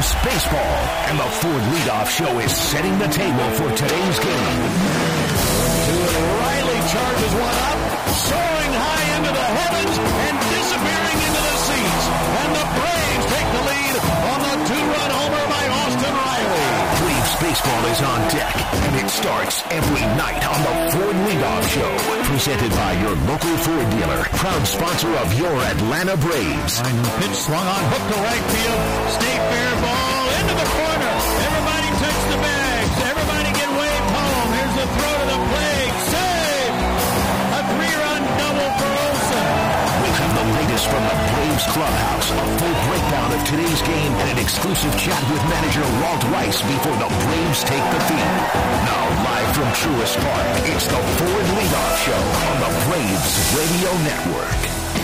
Braves baseball, and the Ford Leadoff Show is setting the table for today's game. Riley charges one up, soaring high into the heavens and disappearing into the seats. And the Braves take the lead on the two-run homer by Austin Riley. Braves baseball is on deck, and it starts every night on the Ford Leadoff Show. Presented by your local Ford dealer, proud sponsor of your Atlanta Braves. Pitch swung on, hook to right field. State fair ball into the corner. Everybody touch the bags. Everybody get waved home. Here's the throw to the plate. Save! A three-run double for Olsen. We'll have the latest from the Braves clubhouse, a full breakdown of today's game, and an exclusive chat with manager Walt Weiss before the Braves take the field. Now, live from Truist Park, it's the Ford Leadoff Show on the Braves Radio Network.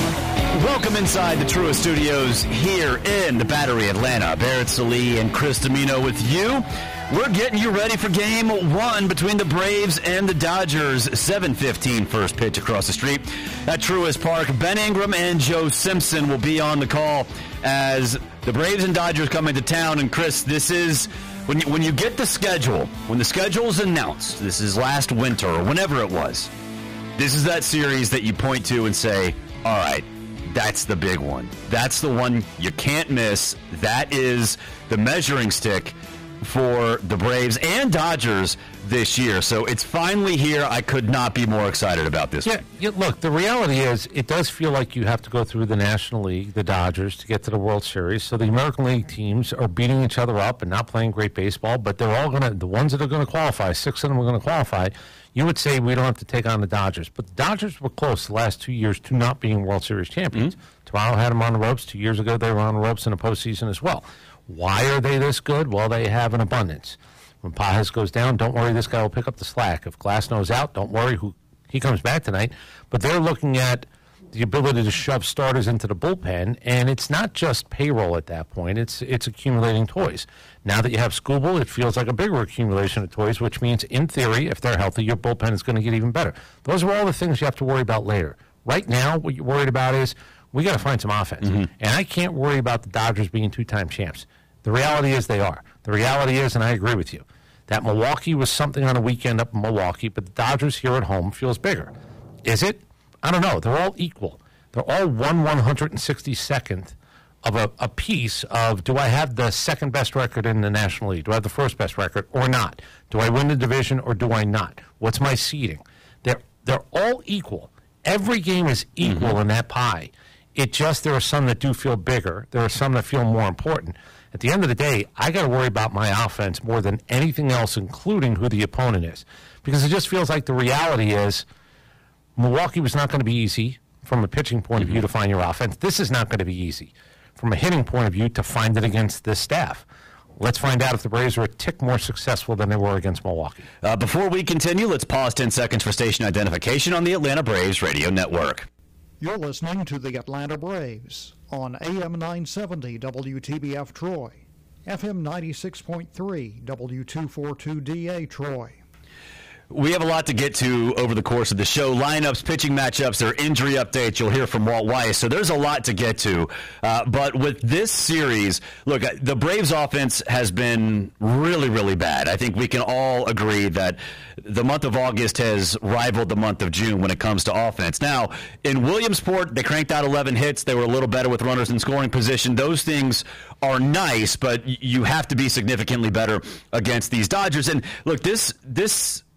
Welcome inside the Truist Studios here in the Battery, Atlanta. Barrett Sallee and Chris Domino with you. We're getting you ready for Game 1 between the Braves and the Dodgers. 7:15 first pitch across the street at Truist Park. Ben Ingram and Joe Simpson will be on the call as the Braves and Dodgers come into town. And Chris, this is when you get the schedule, when the schedule is announced, this is last winter or whenever it was, this is that series that you point to and say, all right, that's the big one. That's the one you can't miss. That is the measuring stick for the Braves and Dodgers this year. So it's finally here. I could not be more excited about this one. Yeah, look, the reality is it does feel like you have to go through the National League, the Dodgers, to get to the World Series. So the American League teams are beating each other up and not playing great baseball, but they're all going to, the ones that are going to qualify, 6 of them are going to qualify. You would say we don't have to take on the Dodgers. But the Dodgers were close the last 2 years to not being World Series champions. Toronto had them on the ropes. 2 years ago, they were on the ropes in the postseason as well. Why are they this good? Well, they have an abundance. When Pages goes down, don't worry, this guy will pick up the slack. If Glasnow's out, don't worry, he comes back tonight. But they're looking at the ability to shove starters into the bullpen, and it's not just payroll at that point. It's accumulating toys. Now that you have Skubal, it feels like a bigger accumulation of toys, which means, in theory, if they're healthy, your bullpen is going to get even better. Those are all the things you have to worry about later. Right now, what you're worried about is we got to find some offense. And I can't worry about the Dodgers being two-time champs. The reality is they are. The reality is, and I agree with you, that Milwaukee was something on a weekend up in Milwaukee, but the Dodgers here at home feels bigger. Is it? I don't know. They're all equal. They're all 1/162nd of a piece of, do I have the second best record in the National League? Do I have the first best record or not? Do I win the division or do I not? What's my seeding? They're all equal. Every game is equal in that pie. It just, there are some that do feel bigger. There are some that feel more important. At the end of the day, I got to worry about my offense more than anything else, including who the opponent is. Because it just feels like the reality is Milwaukee was not going to be easy from a pitching point of view to find your offense. This is not going to be easy from a hitting point of view to find it against this staff. Let's find out if the Braves are a tick more successful than they were against Milwaukee. Before we continue, let's pause 10 seconds for station identification on the Atlanta Braves Radio Network. You're listening to the Atlanta Braves on AM 970 WTBF Troy, FM 96.3 W242DA Troy. We have a lot to get to over the course of the show. Lineups, pitching matchups, there are injury updates. You'll hear from Walt Weiss. So there's a lot to get to. But with this series, look, the Braves offense has been really, really bad. I think we can all agree that the month of August has rivaled the month of June when it comes to offense. Now, in Williamsport, they cranked out 11 hits. They were a little better with runners in scoring position. Those things are nice, but you have to be significantly better against these Dodgers. And look, this